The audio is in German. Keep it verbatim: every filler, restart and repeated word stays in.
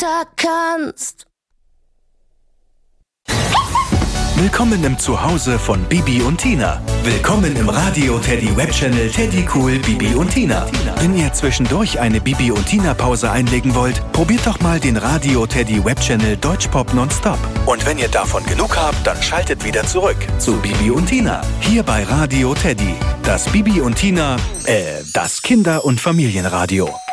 da kannst. Willkommen im Zuhause von Bibi und Tina. Willkommen im Radio Teddy Webchannel Teddy Cool Bibi und Tina. Wenn ihr zwischendurch eine Bibi und Tina Pause einlegen wollt, probiert doch mal den Radio Teddy Webchannel Deutschpop Nonstop. Und wenn ihr davon genug habt, dann schaltet wieder zurück zu Bibi und Tina. Hier bei Radio Teddy. Das Bibi und Tina, äh, das Kinder- und Familienradio.